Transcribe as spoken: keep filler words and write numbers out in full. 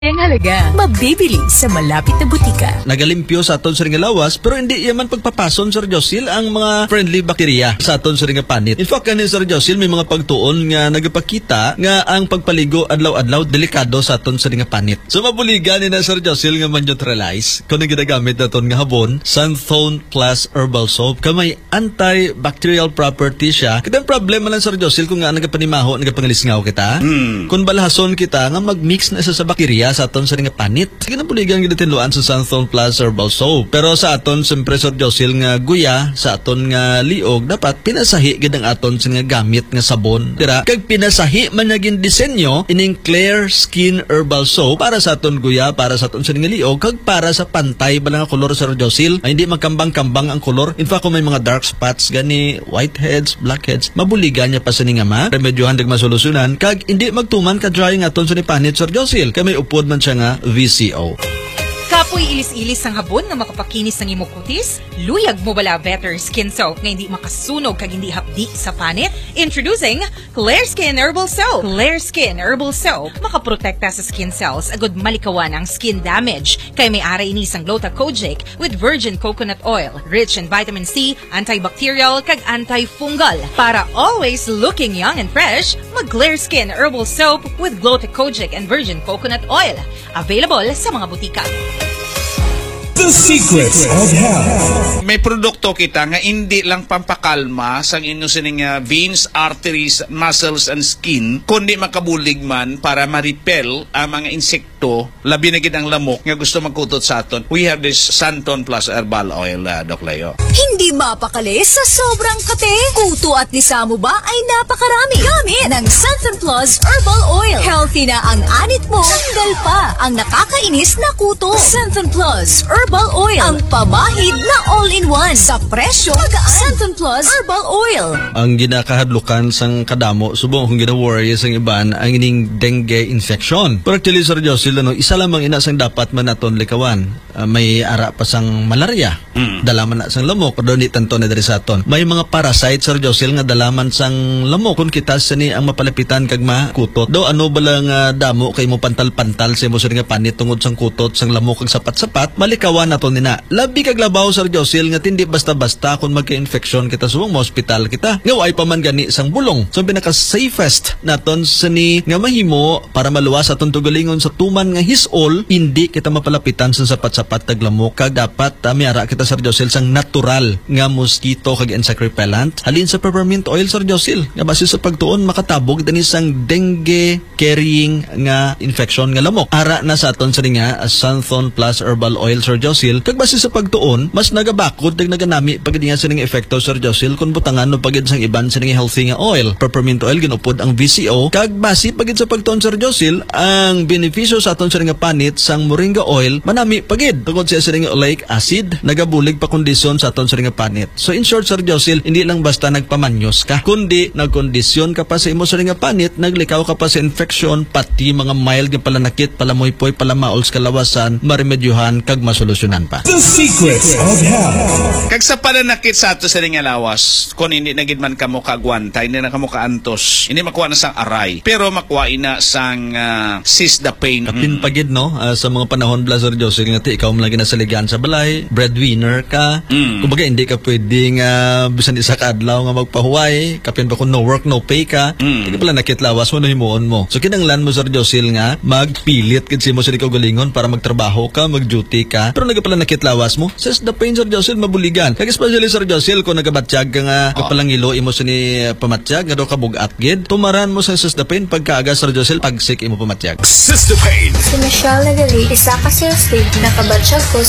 Ang halaga, mabibili sa malapit na butika. Nagalimpyo sa aton sa ring lawas, pero hindi yaman pagpapason, Sir Josil, ang mga friendly bakterya sa aton sa ring panit. In fact, kanin, Sir Josil, may mga pagtuon nga nagapakita nga ang pagpaligo adlaw-adlaw delikado sa aton sa ring panit. So mabuligan ni na, Sir Josil, nga man-neutralize kung ang ginagamit naton nga habon, Sunzone Plus Herbal Soap, kamay antibacterial property siya. Kadang problema lang, Sir Josil, kung nga nagapanimaho, nagapangilisngaw kita. Hmm. Kung balahason kita nga mag-mix na isa sa bakterya sa aton sa ring panit. Sige na puligan ginitinluan sa Sunzone Plus Herbal Soap. Pero sa aton, siyempre, Sir Josil, nga guya, sa aton nga liog, dapat pinasahi gid ang aton sa nga gamit nga sabon. Tira, kag pinasahi man naging disenyo, ining Clear Skin Herbal Soap para sa aton guya, para sa aton sa nga liog, kag para sa pantay ba nga kolor, Sir Josil, ay hindi magkambang-kambang ang kolor. In fact, kung may mga dark spots gani, whiteheads, blackheads, mabuligan niya pa sa nga ma, remedyohan dag masolusyonan, kag hindi magtuman ka dry nga aton sa ni panit, Sir Josil, kay may upod man siya nga V C O. Kapoy ilis-ilis ang habon nga makapakinis ng imong kutis? Luyag mo bala Better Skin Soap nga hindi makasunog kag hindi hapdi sa panit? Introducing Clear Skin Herbal Soap. Clear Skin Herbal Soap makaprotekta sa skin cells agud malikawan ang skin damage. Kay may ara ini sang Glucokojic with virgin coconut oil, rich in vitamin C, antibacterial kag antifungal. Para always looking young and fresh, mag Clear Skin Herbal Soap with Glucokojic and virgin coconut oil. Available sa mga butika. The Secrets of Health. May produkto kita nga hindi lang pampakalma sang inyo sining uh, veins, arteries, muscles, and skin, kundi makabulig man para ma-repel ang mga insekto, labi na gid ang lamok nga gusto magkutot sa aton. We have this Sunzone Plus Herbal Oil, uh, Doc Leo. Hindi mapakali sa sobrang kate. Kuto at lisamo ba ay napakarami. Gamit ng Sunzone Plus Herbal Oil. Healthy na ang anit mo. Tanggal pa ang nakakainis na kuto. Sunzone Plus Herbal Oil. Ang pamahid na all-in-one sa presyo magaan. Sunzone Plus Herbal Oil. Ang ginakahadlukan sang kadamo, subong kung gina-worry sang iban, ang ining dengue infection. Pero actually, Sir Josil, ano, isa lamang ina sang dapat man naton likawan. Uh, may ara pa sang malaria. Mm. Dalaman na sang lamok, pero di tanto na dari sa aton. May mga parasite, Sir Josil, nga dalaman sang lamok. Kung kita sa ni ang mapalapitan kag makutot. Do ano balang uh, damo kay mo pantal-pantal sa mo sa nga panit tungod sang kutot sang lamok kag sapat-sapat, malikawan naton nina. Labi kag labaw, Sir Josil, nga tindi basta-basta kung magka-infection kita subong mo hospital kita. Nga way pa man gani sang bulong. So pinaka-safest naton sa ni nga mahimo para maluwas aton tugalingon sa tuman nga hisol, hindi kita mapalapitan sa sapat-sapat kag lamok. Kag dapat uh, miara kita, Sir Josil, sang natural nga mosquito kag insect repellent. Halin sa peppermint oil, Sir Josil, nga base sa pagtuon makatabog dani sang dengue carrying nga infection nga lamok. Ara na sa aton sa nga uh, Sunzone Plus Herbal Oil, Sir Josil, kag base sa pagtuon mas nagabakod dag naganami pagid nga sa nga epekto, Sir Josil, kun butangan no pagid sang iban sa nga healthy nga oil. Peppermint oil ginupod ang V C O, kag base pagid sa pagtuon, Sir Josil, ang benepisyo sa aton sa nga panit sang moringa oil manami pagid tungod sa sa nga oleic acid nagabulig pa kondisyon sa aton sa nga panit. So in short, Sir Josil, hindi lang basta nagpamanyos ka, kundi nagkondisyon ka pa sa imo sa nga panit, naglikaw ka pa sa infection, pati mga mild nga palanakit, palamoypoy, palamaols kalawasan, maremedyohan kag masolusyonan pa. The Secrets of Health. Kag sa pananakit sa ato sa nga lawas, kung hindi na gid man kamo kagwantay, hindi na kamo kaantos, hindi makuha na sang aray, pero makuha ina sang uh, cyst the pain. Kapin mm. pagid, no? Uh, sa mga panahon, Blazer Josil, nga ti, ikaw mo lagi nasaligan sa balay, breadwinner ka, mm. kumbaga hindi ka pwedeng uh, bisan isa ka adlaw nga magpahuway, kapin pa kung no work, no pay ka, mm. hindi ka pala nakitlawas mo, nahimuon mo. So kinanglan mo, Sir Josil, nga magpilit kasi mo sa ikaw galingon para magtrabaho ka, mag-duty ka, pero naga pala nakitlawas mo, says the pain, Sir Josil, mabuligan. Kag especially, Sir Josil, kung nagabatsyag ka nga, oh. kapalangilo, imo sa ni pamatsyag, nga daw kabugat gid, tumaran mo sa says the pain, pagkaaga, Sir Josil, pagsik imo pamatsyag. Sister Pain. Si Michelle Nagali, isa ka sales lead, nakabatsyag ko